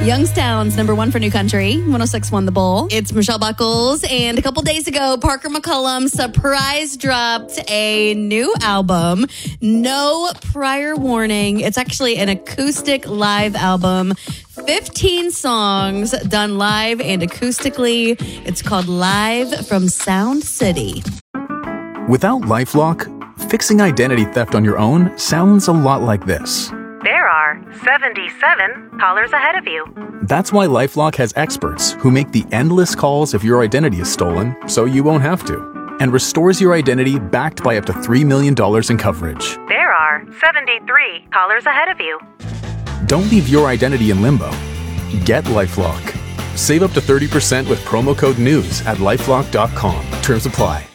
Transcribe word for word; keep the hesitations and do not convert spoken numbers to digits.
Youngstown's number one for New Country. one oh six won the Bowl. It's Michelle Buckles. And a couple days ago, Parker McCollum surprise dropped a new album. No prior warning. It's actually an acoustic live album. fifteen songs done live and acoustically. It's called Live from Sound City. Without LifeLock, fixing identity theft on your own sounds a lot like this. There are seventy-seven callers ahead of you. That's why LifeLock has experts who make the endless calls if your identity is stolen, so you won't have to, and restores your identity backed by up to three million dollars in coverage. There are seventy-three callers ahead of you. Don't leave your identity in limbo. Get LifeLock. Save up to thirty percent with promo code NEWS at lifelock dot com. Terms apply.